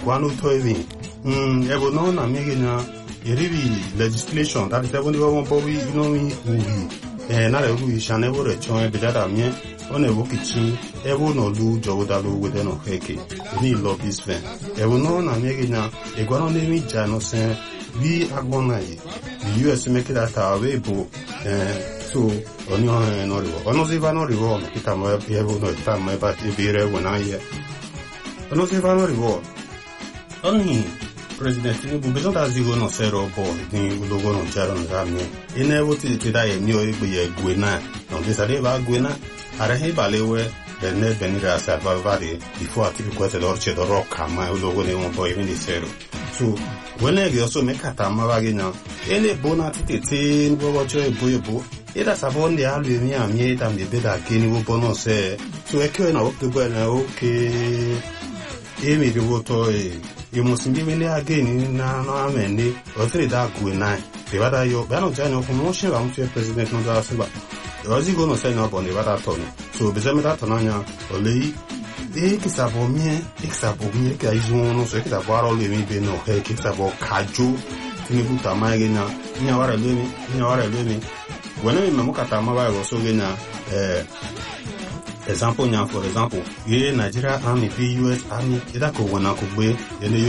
Wano Toivin. Ever known a Megina, legislation that is every one bobby, you know me, not a we shall never return, but that I mean, on a Wokichin, ever no do Jodalu with an Oheke. Any lobbyist fan. Ever known a Megina, a Guanonemi Janosen, we are going the US make it at our way, so on your hand, or not even no reward, it am no time, but if you when I hear. Not even no reward. Only President Tinubu, because as you go no zero ball, ni ulogo no charon rami. Inevo ti da enyo igbe Gwena. No this areva Gwena. Arahe balewe the net benira salvavare before I requested orche the rock my ulogo ne un po even the zero. So when I also make a tamavagina, any bonati tin go boybo. Ida sabon de alu mi amieta mi beda kini wo bono se. So ekyo na oktober na okay. Emi de voto you must give me again na no amende o three da Gwena. The wada yo ba no jano ko mo she ba mo president no da se ba. Rozi go no se no bon de wada to no. So be se me da to nanya o lei ki sabo mi ka izu no so ki sabo aro le mi be no he ki sabo kajo tini buta ma gena nya wara le mi wena mi mo kata ma ba go so gena example nya for example ye Nigeria Army US Army ida ko wona ko gbe ene